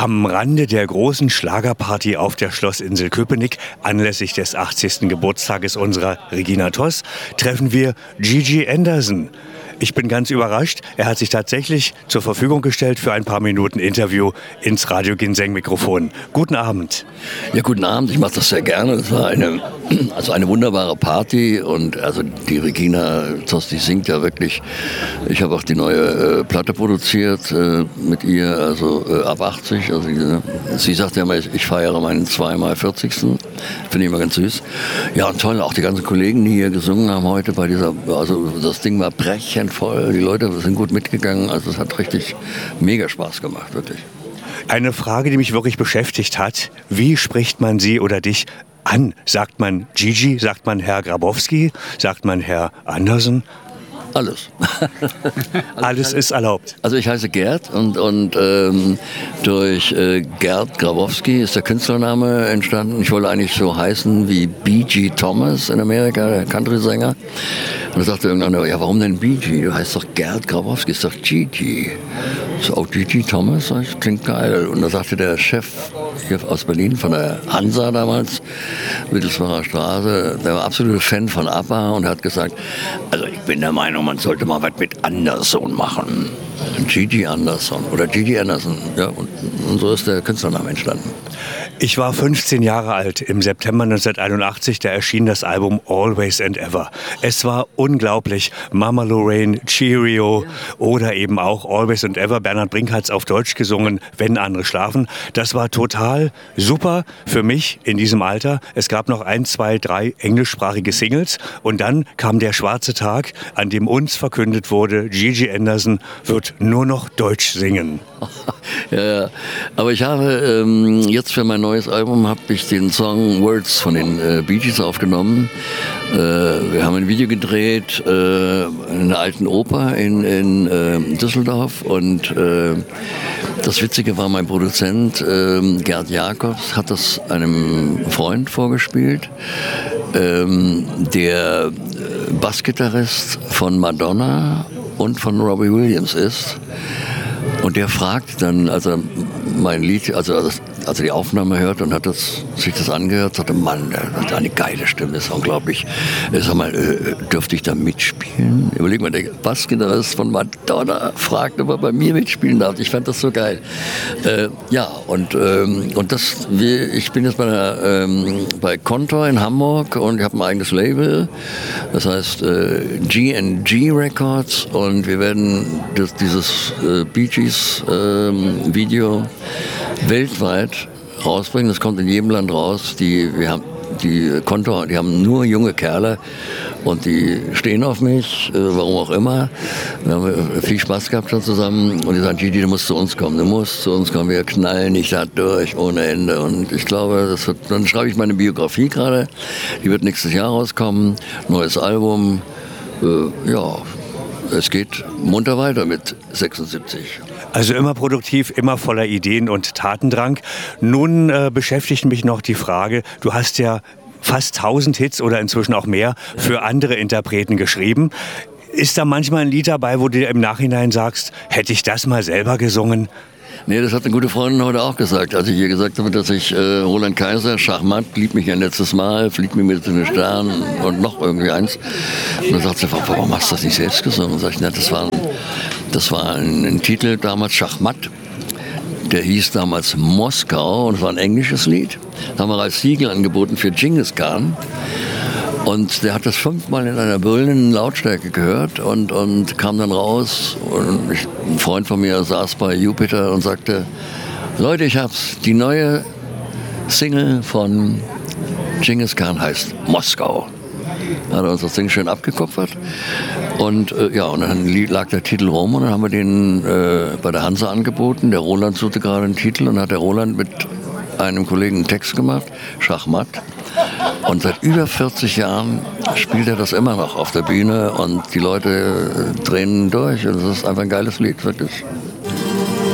Am Rande der großen Schlagerparty auf der Schlossinsel Köpenick anlässlich des 80. Geburtstages unserer Regina Toss treffen wir Gigi Anderson. Ich bin ganz überrascht. Er hat sich tatsächlich zur Verfügung gestellt für ein paar Minuten Interview ins Radio Ginseng-Mikrofon. Guten Abend. Ja, guten Abend. Ich mache das sehr gerne. Es war eine wunderbare Party und also die Regina Toss, die singt ja wirklich. Ich habe auch die neue Platte produziert mit ihr, also ab 80. Also sie sagt ja immer, ich feiere meinen 2x40. Finde ich immer ganz süß. Ja, und toll, auch die ganzen Kollegen, die hier gesungen haben heute bei dieser, also das Ding war brechend voll, die Leute sind gut mitgegangen, also es hat richtig mega Spaß gemacht, wirklich. Eine Frage, die mich wirklich beschäftigt hat, wie spricht man Sie oder dich an? Sagt man Gigi, sagt man Herr Grabowski, sagt man Herr Anderson? Alles. Alles ist erlaubt. Also ich heiße Gerd und durch Gerd Grabowski ist der Künstlername entstanden. Ich wollte eigentlich so heißen wie B.G. Thomas in Amerika, der Country-Sänger. Und da sagte irgendeiner, ja, warum denn B.G.? Du heißt doch Gerd Grabowski. Ich sag Gigi. So, oh, Gigi Thomas? Das klingt geil. Und da sagte der Chef hier aus Berlin, von der Hansa damals, Wittelsbacher Straße, der war absoluter Fan von ABBA und hat gesagt, also ich bin der Meinung, man sollte mal was mit Anderson machen. Gigi Anderson oder Gigi Anderson. Ja, und so ist der Künstlername entstanden. Ich war 15 Jahre alt im September 1981, da erschien das Album Always and Ever. Es war unglaublich. Mama Lorraine, Cheerio oder eben auch Always and Ever. Bernhard Brink hat es auf Deutsch gesungen, Wenn andere schlafen. Das war total super für mich in diesem Alter. Es gab noch 1, 2, 3 englischsprachige Singles und dann kam der schwarze Tag, an dem uns verkündet wurde, Gigi Anderson wird nur noch Deutsch singen. Ja, aber ich habe jetzt für mein neues Album habe ich den Song Words von den Bee Gees aufgenommen. Wir haben ein Video gedreht in einer alten Oper in Düsseldorf und das Witzige war, mein Produzent Gerd Jakobs hat das einem Freund vorgespielt, der Bassgitarrist von Madonna und von Robbie Williams ist. Und der fragt dann, als er mein Lied, als er die Aufnahme hört und sich das angehört, sagte, Mann, der hat eine geile Stimme, das ist unglaublich. Sag mal, dürfte ich da mitspielen? Überleg mal, der Bassgitarrist von Madonna fragt, ob er bei mir mitspielen darf. Ich fand das so geil. Ich bin jetzt bei Kontor in Hamburg und ich habe ein eigenes Label, das heißt G&G Records und wir werden dieses Bee Gees Video weltweit rausbringen. Das kommt in jedem Land raus. Die haben nur junge Kerle und die stehen auf mich, warum auch immer. Wir haben viel Spaß gehabt schon zusammen und die sagen, Gigi, du musst zu uns kommen, wir knallen dich da durch ohne Ende und ich glaube, dann schreibe ich meine Biografie gerade, die wird nächstes Jahr rauskommen, neues Album, es geht munter weiter mit 76. Also immer produktiv, immer voller Ideen und Tatendrang. Nun beschäftigt mich noch die Frage, du hast ja fast 1000 Hits oder inzwischen auch mehr für andere Interpreten geschrieben. Ist da manchmal ein Lied dabei, wo du dir im Nachhinein sagst, hätte ich das mal selber gesungen? Nee, das hat eine gute Freundin heute auch gesagt, als ich ihr gesagt habe, dass ich Roland Kaiser, Schachmatt, Lieb mich ein letztes Mal, Flieg mir mit zu den Sternen und noch irgendwie eins. Und dann sagt sie, warum hast du das nicht selbst gesungen? Und sag ich, das war ein Titel damals, Schachmatt. Der hieß damals Moskau und es war ein englisches Lied. Das haben wir als Siegel angeboten für Genghis Khan. Und der hat das 5-mal in einer brüllenden Lautstärke gehört und kam dann raus. Und ein Freund von mir saß bei Jupiter und sagte, Leute, ich hab's. Die neue Single von Genghis Khan heißt Moskau. Hat er uns das Ding schön abgekupfert. Und und dann lag der Titel rum und dann haben wir den bei der Hansa angeboten. Der Roland suchte gerade einen Titel und hat der Roland mit einem Kollegen einen Text gemacht, Schachmatt. Und seit über 40 Jahren spielt er das immer noch auf der Bühne und die Leute drehen durch. Und das ist einfach ein geiles Lied, wirklich.